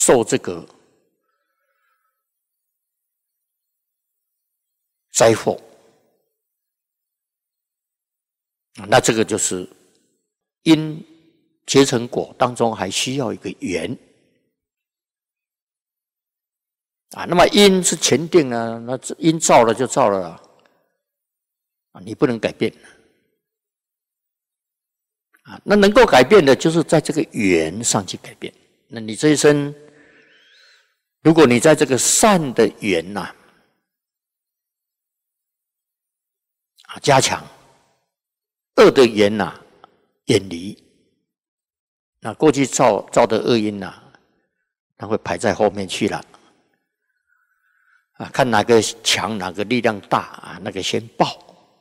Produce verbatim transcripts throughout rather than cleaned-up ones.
受这个灾祸，那这个就是因结成果当中还需要一个缘啊。那么因是前定呢，那因造了就造了啦，啊，你不能改变啊。那能够改变的，就是在这个缘上去改变。那你这一生，如果你在这个善的缘呐、啊，加强恶的缘呐、远离，那过去造造的恶因呐、它会排在后面去了啊。看哪个强，哪个力量大啊，那个先报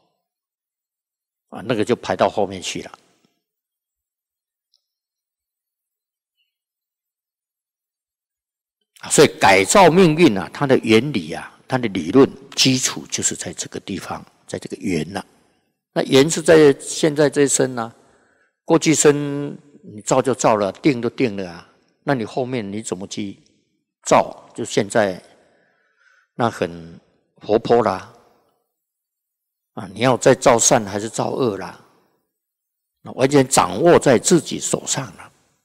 啊，那个就排到后面去了。所以改造命运啊，它的原理啊，它的理论基础就是在这个地方，在这个缘呐、啊。那缘是在现在这一生啊，过去生你造就造了，定都定了啊，那你后面你怎么去造？就现在那很活泼啦，啊，你要再造善还是造恶啦？那完全掌握在自己手上了。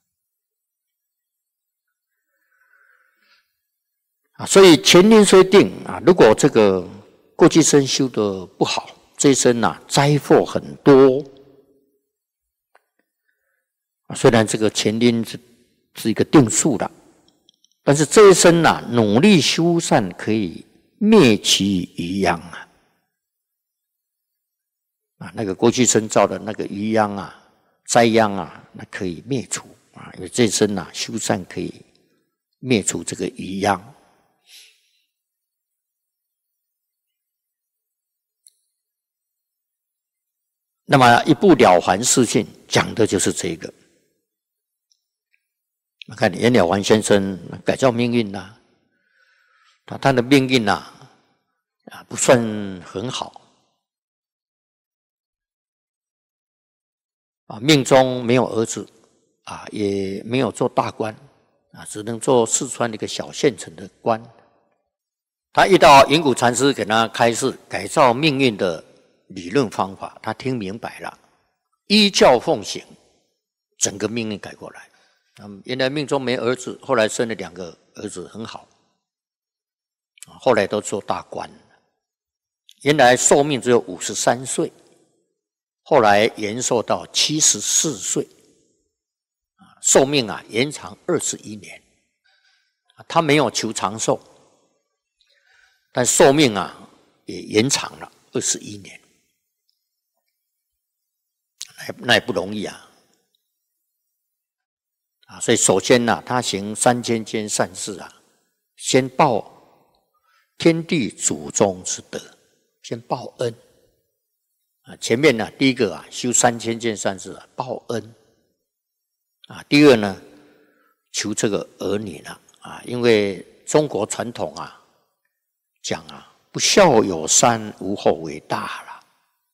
啊，所以前因虽定啊，如果这个过去生修的不好，这一生啊灾祸很多。虽然这个前因是是一个定数的，但是这一生啊努力修善，可以灭其余殃啊。啊，那个过去生造的那个余殃啊、灾殃啊，那可以灭除啊，因为这一生啊修善可以灭除这个余殃。那么一部《了凡四训》讲的就是这个。看袁了凡先生改造命运呐、啊，他的命运呐、啊，啊不算很好，啊命中没有儿子，啊也没有做大官，啊只能做四川的一个小县城的官。他遇到云谷禅师给他开示改造命运的理论方法，他听明白了，依教奉行，整个命运改过来。嗯，原来命中没儿子，后来生了两个儿子，很好，后来都做大官。原来寿命只有五十三岁，后来延寿到七十四岁，寿命啊延长二十一年。他没有求长寿，但寿命啊也延长了二十一年。那也不容易啊！啊，所以首先呢、啊，他行三千件善事啊，先报天地祖宗之德，先报恩啊。前面呢、啊，第一个啊，修三千件善事啊，报恩啊。第二呢，求这个儿女呢啊，因为中国传统啊讲啊，不孝有三，无后为大。